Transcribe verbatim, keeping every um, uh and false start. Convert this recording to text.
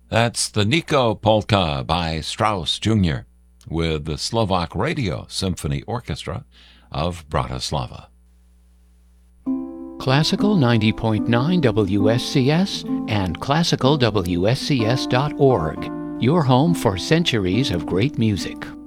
That's the Nico Polka by Strauss Junior with the Slovak Radio Symphony Orchestra of Bratislava. Classical ninety point nine W S C S and classical W S C S dot org, your home for centuries of great music.